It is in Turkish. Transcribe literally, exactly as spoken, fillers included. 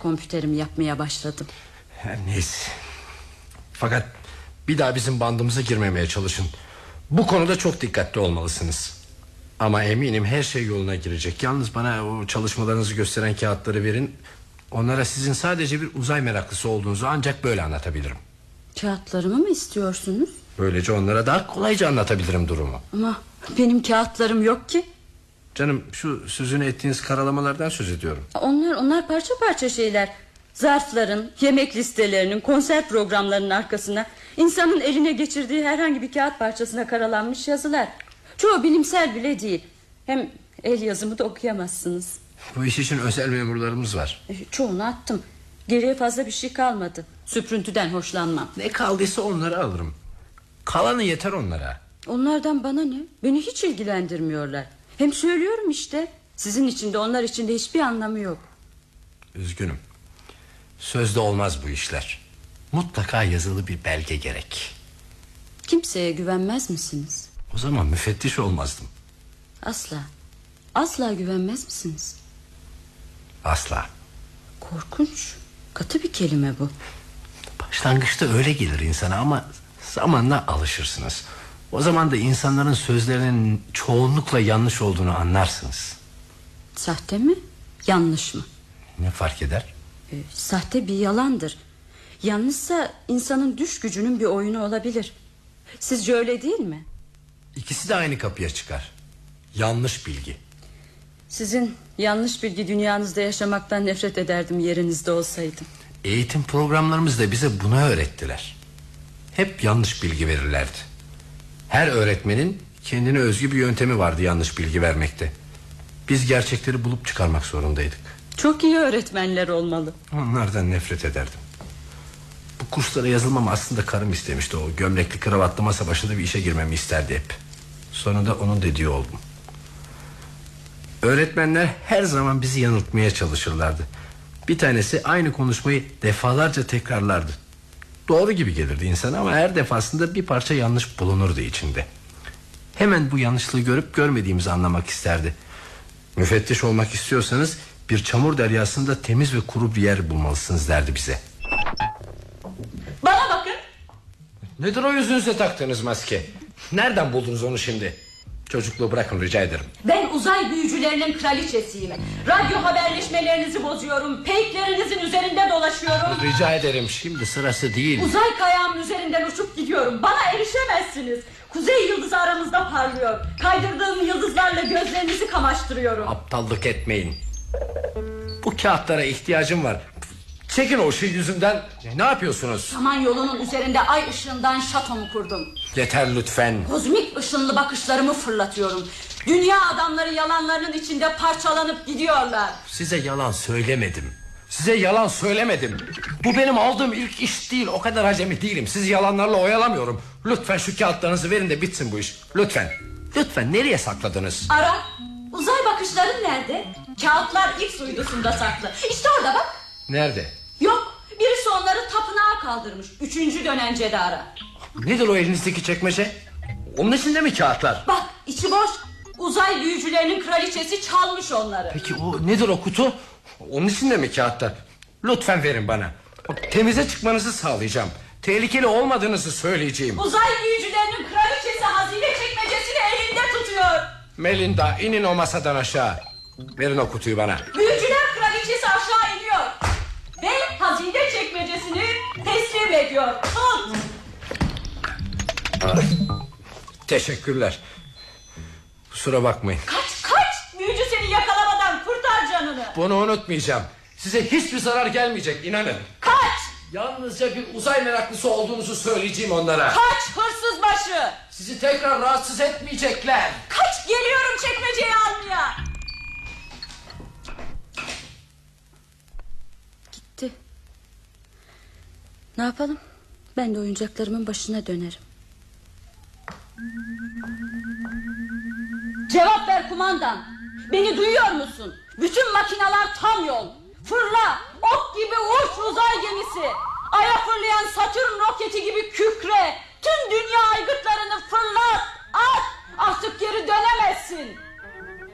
kompüterimi yapmaya başladım. Her neyse. Fakat bir daha bizim bandımıza girmemeye çalışın. Bu konuda çok dikkatli olmalısınız. Ama eminim her şey yoluna girecek. Yalnız bana o çalışmalarınızı gösteren kağıtları verin. Onlara sizin sadece bir uzay meraklısı olduğunuzu ancak böyle anlatabilirim. Kağıtlarımı mı istiyorsunuz? Böylece onlara daha kolayca anlatabilirim durumu. Ama benim kağıtlarım yok ki. Canım, şu sözünü ettiğiniz karalamalardan söz ediyorum. Onlar onlar parça parça şeyler. Zarfların, yemek listelerinin, konser programlarının arkasına, insanın eline geçirdiği herhangi bir kağıt parçasına karalanmış yazılar. Çoğu bilimsel bile değil. Hem el yazımı da okuyamazsınız. Bu iş için özel memurlarımız var. Çoğunu attım. Geriye fazla bir şey kalmadı. Süprüntüden hoşlanmam. Ne kaldıysa onları alırım. Kalanı yeter onlara. Onlardan bana ne? Beni hiç ilgilendirmiyorlar. Hem söylüyorum işte. Sizin için de onlar için de hiçbir anlamı yok. Üzgünüm. Sözde olmaz bu işler. Mutlaka yazılı bir belge gerek. Kimseye güvenmez misiniz? O zaman müfettiş olmazdım. Asla. Asla güvenmez misiniz? Asla. Korkunç. Katı bir kelime bu. Başlangıçta öyle gelir insana ama zamanla alışırsınız. O zaman da insanların sözlerinin çoğunlukla yanlış olduğunu anlarsınız. Sahte mi? Yanlış mı? Ne fark eder? E, sahte bir yalandır. Yanlışsa insanın düş gücünün bir oyunu olabilir. Sizce öyle değil mi? İkisi de aynı kapıya çıkar. Yanlış bilgi. Sizin yanlış bilgi dünyanızda yaşamaktan nefret ederdim yerinizde olsaydım. Eğitim programlarımız da bize bunu öğrettiler. Hep yanlış bilgi verirlerdi. Her öğretmenin kendine özgü bir yöntemi vardı yanlış bilgi vermekte. Biz gerçekleri bulup çıkarmak zorundaydık. Çok iyi öğretmenler olmalı. Onlardan nefret ederdim. Bu kurslara yazılmam aslında karım istemişti. O gömlekli kravatlı masa başında bir işe girmemi isterdi hep. Sonunda onun dediği oldum. Öğretmenler her zaman bizi yanıltmaya çalışırlardı. Bir tanesi aynı konuşmayı defalarca tekrarlardı. Doğru gibi gelirdi insana ama her defasında bir parça yanlış bulunurdu içinde. Hemen bu yanlışlığı görüp görmediğimizi anlamak isterdi. Müfettiş olmak istiyorsanız bir çamur deryasında temiz ve kuru bir yer bulmalısınız derdi bize. Bana bakın. Nedir o yüzünüze taktığınız maske? Nereden buldunuz onu şimdi? Çocukluğu bırakın rica ederim. Ben uzay büyücülerinin kraliçesiyim. Radyo haberleşmelerinizi bozuyorum. Peyklerinizin üzerinde dolaşıyorum. Rica ederim, şimdi sırası değil. Uzay kayağımın üzerinden uçup gidiyorum. Bana erişemezsiniz. Kuzey yıldızı aramızda parlıyor. Kaydırdığım yıldızlarla gözlerinizi kamaştırıyorum. Aptallık etmeyin. Bu kağıtlara ihtiyacım var. Çekin o şey yüzünden. Ne yapıyorsunuz? Samanyolu'nun üzerinde ay ışığından şatomu kurdum. Yeter lütfen. Kozmik ışınlı bakışlarımı fırlatıyorum. Dünya adamları yalanlarının içinde parçalanıp gidiyorlar. Size yalan söylemedim. Size yalan söylemedim. Bu benim aldığım ilk iş değil. O kadar acemi değilim. Sizi yalanlarla oyalamıyorum. Lütfen şu kağıtlarınızı verin de bitsin bu iş. Lütfen. Lütfen, nereye sakladınız? Ara. Uzay bakışların nerede? Kağıtlar X uydusunda saklı. İşte orada bak. Nerede? Yok. Birisi onları tapınağa kaldırmış. Üçüncü dönencede ara. Nedir o elinizdeki çekmece? Onun içinde mi kağıtlar? Bak, içi boş. Uzay büyücülerinin kraliçesi çalmış onları. Peki o nedir o kutu? Onun içinde mi kağıtlar? Lütfen verin bana. Temize çıkmanızı sağlayacağım. Tehlikeli olmadığınızı söyleyeceğim. Uzay büyücülerinin kraliçesi hazine çekmecesini elinde tutuyor. Melinda, inin o masadan aşağı. Verin o kutuyu bana. Büyücüler kraliçesi aşağı iniyor ve hazine çekmecesini teslim ediyor. Tut. Teşekkürler. Kusura bakmayın. Kaç kaç. Büyücü seni yakalamadan kurtar canını. Bunu unutmayacağım. Size hiçbir zarar gelmeyecek, inanın. Kaç. Yalnızca bir uzay meraklısı olduğunuzu söyleyeceğim onlara. Kaç hırsız başı. Sizi tekrar rahatsız etmeyecekler. Kaç, geliyorum çekmeceyi almaya. Gitti. Ne yapalım? Ben de oyuncaklarımın başına dönerim. Cevap ver kumandan. Beni duyuyor musun? Bütün makineler tam yol. Fırla, ok gibi uç uzay gemisi. Aya fırlayan Satürn roketi gibi kükre. Tüm dünya aygıtlarını fırlat, at. Artık geri dönemezsin.